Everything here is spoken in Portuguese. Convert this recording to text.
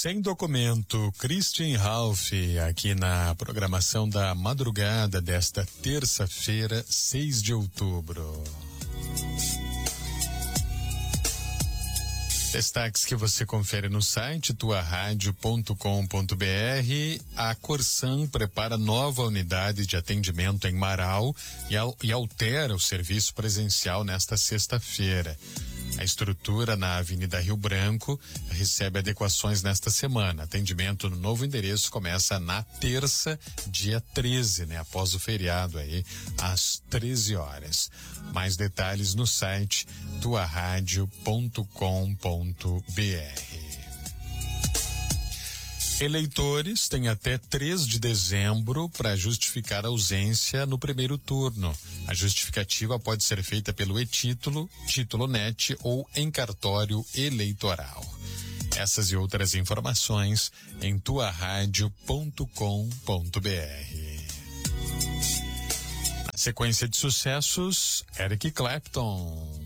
Sem documento, Christian Ralph, aqui na programação da madrugada desta terça-feira, 6 de outubro. Destaques que você confere no site tuaradio.com.br. A Corsan prepara nova unidade de atendimento em Marau e altera o serviço presencial nesta sexta-feira. A estrutura na Avenida Rio Branco recebe adequações nesta semana. Atendimento no novo endereço começa na terça, dia 13, após o feriado aí, às 13 horas. Mais detalhes no site tuaradio.com.br. Eleitores têm até 3 de dezembro para justificar a ausência no primeiro turno. A justificativa pode ser feita pelo e-título, título NET ou em cartório eleitoral. Essas e outras informações em tuaradio.com.br. Na sequência de sucessos, Eric Clapton.